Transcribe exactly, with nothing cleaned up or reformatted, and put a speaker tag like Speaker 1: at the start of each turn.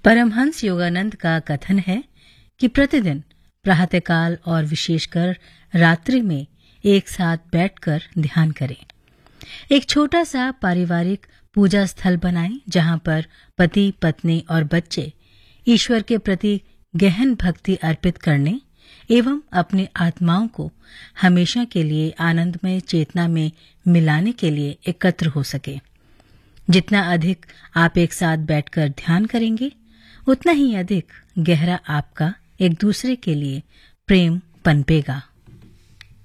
Speaker 1: परमहंस योगानंद का कथन है कि प्रतिदिन प्रातःकाल और विशेषकर रात्रि में एक साथ बैठकर ध्यान करें। एक छोटा सा पारिवारिक पूजा स्थल बनाएं जहां पर पति, पत्नी और बच्चे ईश्वर के प्रति गहन भक्ति अर्पित करने एवं अपनी आत्माओं को हमेशा के लिए आनंदमय चेतना में मिलाने के लिए एकत्र हो सके। जितना अधिक आप एक साथ बैठकर ध्यान करेंगे, उतना ही अधिक गहरा आपका एक दूसरे के लिए प्रेम पनपेगा।